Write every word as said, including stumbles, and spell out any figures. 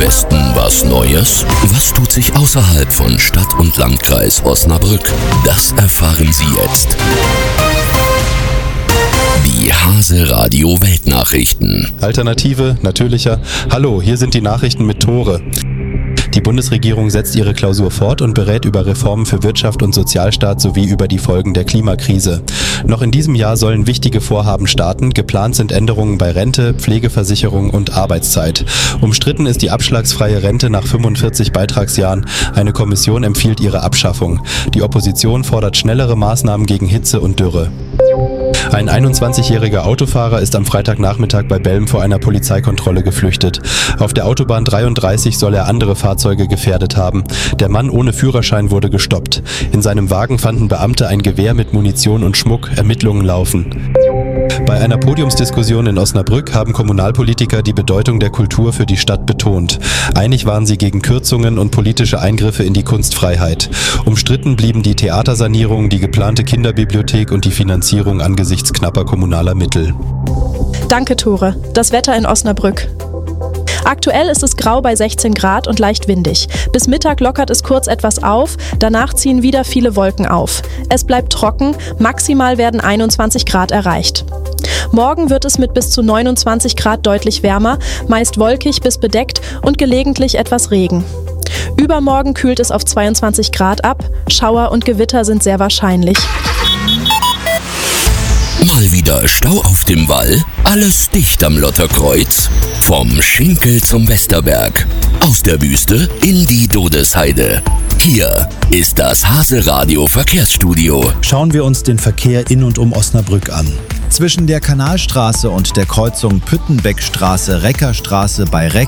Westen was Neues? Was tut sich außerhalb von Stadt und Landkreis Osnabrück? Das erfahren Sie jetzt. Die Hase Radio Weltnachrichten. Alternative, natürlicher. Hallo, hier sind die Nachrichten mit Tore. Die Bundesregierung setzt ihre Klausur fort und berät über Reformen für Wirtschaft und Sozialstaat sowie über die Folgen der Klimakrise. Noch in diesem Jahr sollen wichtige Vorhaben starten. Geplant sind Änderungen bei Rente, Pflegeversicherung und Arbeitszeit. Umstritten ist die abschlagsfreie Rente nach fünfundvierzig Beitragsjahren. Eine Kommission empfiehlt ihre Abschaffung. Die Opposition fordert schnellere Maßnahmen gegen Hitze und Dürre. Ein einundzwanzigjähriger Autofahrer ist am Freitagnachmittag bei Belm vor einer Polizeikontrolle geflüchtet. Auf der Autobahn dreiunddreißig soll er andere Fahrzeuge gefährdet haben. Der Mann ohne Führerschein wurde gestoppt. In seinem Wagen fanden Beamte ein Gewehr mit Munition und Schmuck. Ermittlungen laufen. Bei einer Podiumsdiskussion in Osnabrück haben Kommunalpolitiker die Bedeutung der Kultur für die Stadt betont. Einig waren sie gegen Kürzungen und politische Eingriffe in die Kunstfreiheit. Umstritten blieben die Theatersanierung, die geplante Kinderbibliothek und die Finanzierung angesichts knapper kommunaler Mittel. Danke, Tore. Das Wetter in Osnabrück. Aktuell ist es grau bei sechzehn Grad und leicht windig. Bis Mittag lockert es kurz etwas auf, danach ziehen wieder viele Wolken auf. Es bleibt trocken, maximal werden einundzwanzig Grad erreicht. Morgen wird es mit bis zu neunundzwanzig Grad deutlich wärmer, meist wolkig bis bedeckt und gelegentlich etwas Regen. Übermorgen kühlt es auf zweiundzwanzig Grad ab, Schauer und Gewitter sind sehr wahrscheinlich. Mal wieder Stau auf dem Wall? Alles dicht am Lotterkreuz? Vom Schinkel zum Westerberg. Aus der Wüste in die Dodesheide. Hier ist das Hase Radio Verkehrsstudio. Schauen wir uns den Verkehr in und um Osnabrück an. Zwischen der Kanalstraße und der Kreuzung Püttenbeckstraße-Reckerstraße bei Reck